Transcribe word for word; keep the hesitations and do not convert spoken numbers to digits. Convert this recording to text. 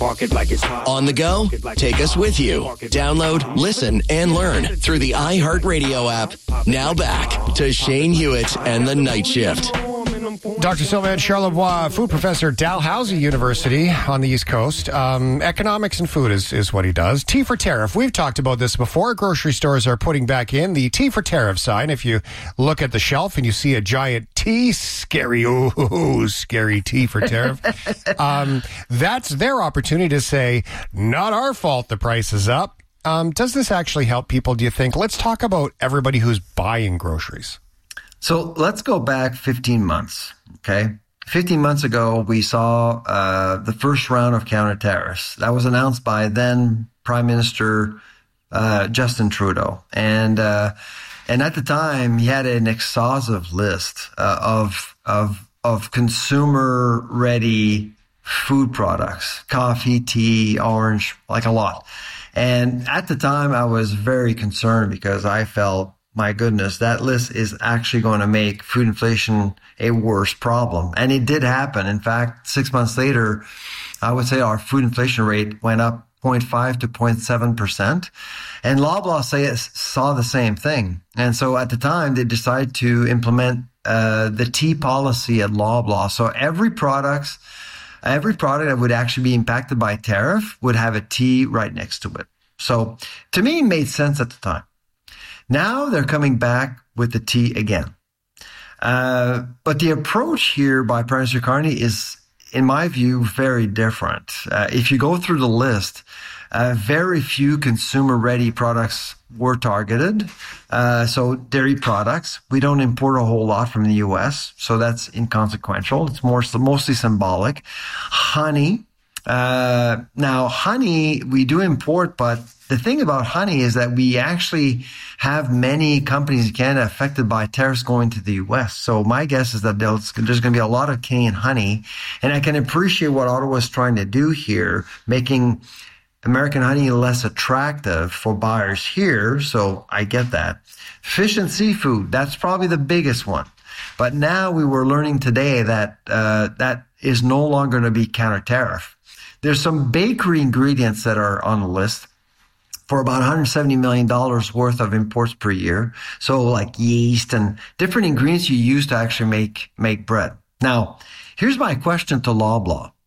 Park it like it's hot. On the go? Take us with you. Download, listen, and learn through the iHeartRadio app. Now back to Shane Hewitt and the Night Shift. Doctor Sylvain Charlebois, food professor at Dalhousie University on the East Coast. Um, economics and food is, is what he does. T for tariff. We've talked about this before. Grocery stores are putting back in the T for tariff sign. If you look at the shelf and you see a giant T, scary, ooh, scary T for tariff. um, that's their opportunity to say, not our fault the price is up. Um, does this actually help people, do you think? Let's talk about everybody who's buying groceries. So let's go back fifteen months, okay? fifteen months ago, we saw uh, the first round of counter tariffs. That was announced by then Prime Minister uh, Justin Trudeau. And uh, and at the time, he had an exhaustive list uh, of, of, of consumer-ready food products, coffee, tea, orange, like a lot. And at the time, I was very concerned because I felt, my goodness, that list is actually going to make food inflation a worse problem. And it did happen. In fact, six months later, I would say our food inflation rate went up zero point five to zero point seven percent. And Loblaw say, saw the same thing. And so at the time, they decided to implement uh, the T policy at Loblaw. So every product, every product that would actually be impacted by tariff would have a T right next to it. So to me, it made sense at the time. Now they're coming back with the T again. Uh, but the approach here by Prime Minister Carney is, in my view, very different. Uh, if you go through the list, uh, very few consumer-ready products were targeted. Uh, so dairy products, we don't import a whole lot from the U S, so that's inconsequential. It's more mostly symbolic. Honey. Uh, now, honey, we do import, but the thing about honey is that we actually have many companies in Canada affected by tariffs going to the U S. So my guess is that there's, there's going to be a lot of Canadian honey. And I can appreciate what Ottawa's trying to do here, making American honey less attractive for buyers here. So I get that. Fish and seafood, that's probably the biggest one. But now we were learning today that uh, that is no longer going to be counter tariff. There's some bakery ingredients that are on the list for about one hundred seventy million dollars worth of imports per year. So like yeast and different ingredients you use to actually make, make bread. Now, here's my question to Loblaw.